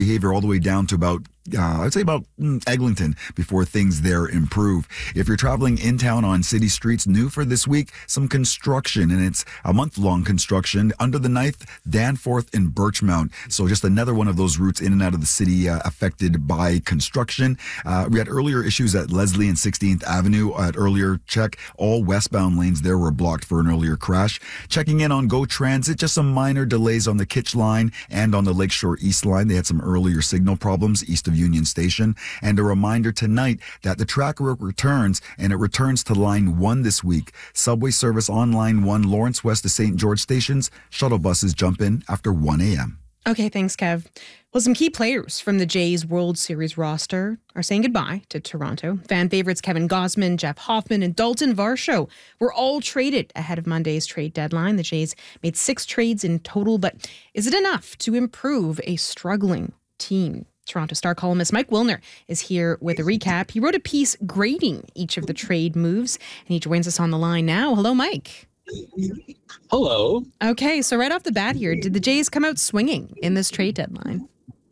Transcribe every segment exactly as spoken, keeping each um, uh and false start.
behavior all the way down to about, uh, I'd say about mm, Eglinton before things there improve. If you're traveling in town on city streets, new for this week, some construction, and it's a month-long construction under the ninth, Danforth and Birchmount. So just another one of those routes in and out of the city uh, affected by construction. Uh, we had earlier issues at Leslie and sixteenth Avenue at earlier check. All westbound lanes there were blocked for an earlier crash. Checking in on GO Transit, just some minor delays on the Kitch line and on the Lakeshore East line. They had some earlier signal problems east of Union Station. And a reminder tonight that the track work returns, and it returns to line one this week. Subway service on line one, Lawrence West to Saint George stations. Shuttle buses jump in after one a.m. Okay, thanks, Kev. Well, some key players from the Jays World Series roster are saying goodbye to Toronto. Fan favorites Kevin Gausman, Jeff Hoffman, and Dalton Varsho were all traded ahead of Monday's trade deadline. The Jays made six trades in total, but is it enough to improve a struggling team? Toronto Star columnist Mike Wilner is here with a recap. He wrote a piece grading each of the trade moves, and he joins us on the line now. Hello, Mike. Hello. Okay, so right off the bat here, did the Jays come out swinging in this trade deadline?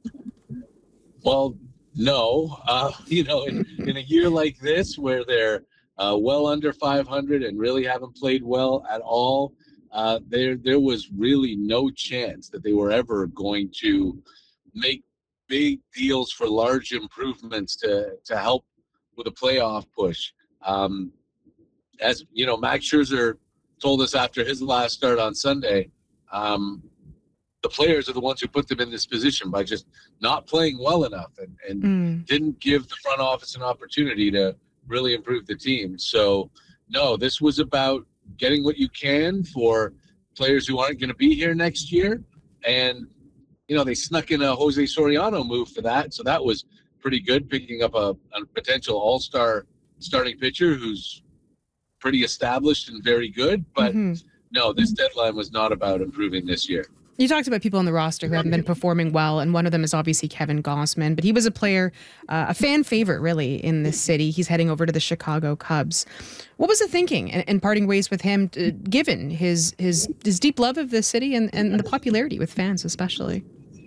Well, no. Uh, you know, in, in a year like this where they're uh, well under five hundred and really haven't played well at all, uh, there there was really no chance that they were ever going to make big deals for large improvements to, to help with a playoff push. Um, as, you know, Max Scherzer told us after his last start on Sunday, um, the players are the ones who put them in this position by just not playing well enough and, and mm. didn't give the front office an opportunity to really improve the team. So, no, this was about getting what you can for players who aren't going to be here next year. And, you know, they snuck in a Jose Soriano move for that. So that was pretty good, picking up a, a potential all-star starting pitcher who's pretty established and very good. But, mm-hmm. no, this deadline was not about improving this year. You talked about people on the roster who haven't been performing well, and one of them is obviously Kevin Gausman, but he was a player, uh, a fan favorite, really, in this city. He's heading over to the Chicago Cubs. What was the thinking in, in parting ways with him, to, given his his his deep love of the city and, and the popularity with fans especially?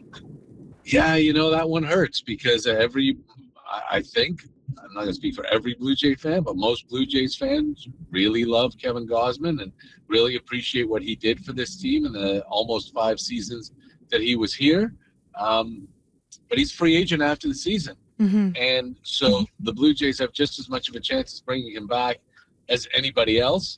Yeah, you know, that one hurts because every, I think, I'm not going to speak for every Blue Jay fan, but most Blue Jays fans really love Kevin Gausman and really appreciate what he did for this team in the almost five seasons that he was here. Um, but he's free agent after the season. Mm-hmm. And so the Blue Jays have just as much of a chance of bringing him back as anybody else.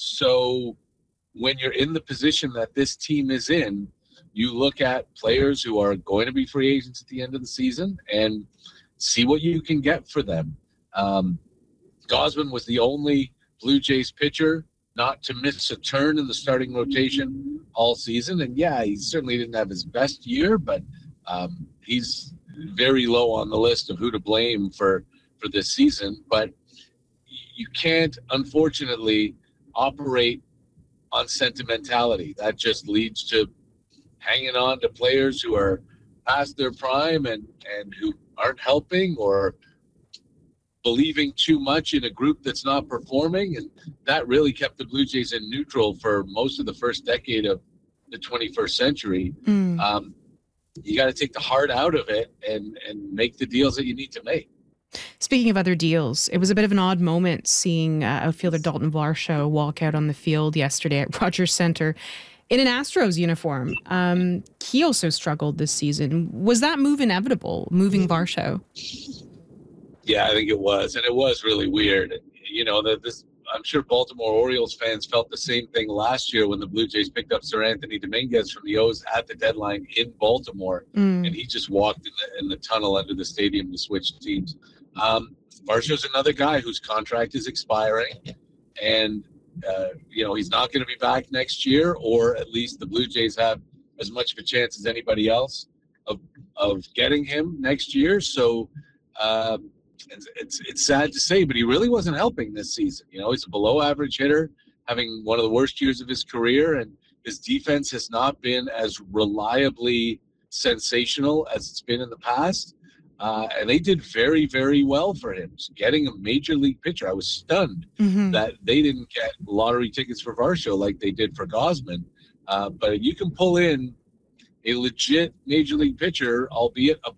So when you're in the position that this team is in, you look at players who are going to be free agents at the end of the season and see what you can get for them. Um, Gausman was the only Blue Jays pitcher not to miss a turn in the starting rotation all season. And yeah, he certainly didn't have his best year, but um, he's very low on the list of who to blame for, for this season. But you can't, unfortunately, operate on sentimentality. That just leads to hanging on to players who are past their prime and, and who aren't helping or believing too much in a group that's not performing. And that really kept the Blue Jays in neutral for most of the first decade of the twenty-first century. Mm. Um, you got to take the heart out of it and, and make the deals that you need to make. Speaking of other deals, it was a bit of an odd moment seeing uh, outfielder Dalton Varsho walk out on the field yesterday at Rogers Center in an Astros uniform. Um, he also struggled this season. Was that move inevitable, moving Varsho? Yeah, I think it was. And it was really weird. You know, the, this, I'm sure Baltimore Orioles fans felt the same thing last year when the Blue Jays picked up Sir Anthony Dominguez from the O's at the deadline in Baltimore. Mm. And he just walked in the, in the tunnel under the stadium to switch teams. Um, Varsho's another guy whose contract is expiring. And Uh, you know, he's not going to be back next year, or at least the Blue Jays have as much of a chance as anybody else of of getting him next year. So um, it's, it's it's sad to say, but he really wasn't helping this season. You know, he's a below average hitter, having one of the worst years of his career, and his defense has not been as reliably sensational as it's been in the past. Uh, and they did very, very well for him. So getting a major league pitcher, I was stunned mm-hmm. that they didn't get lottery tickets for Varsho like they did for Gausman. Uh, but you can pull in a legit major league pitcher, albeit a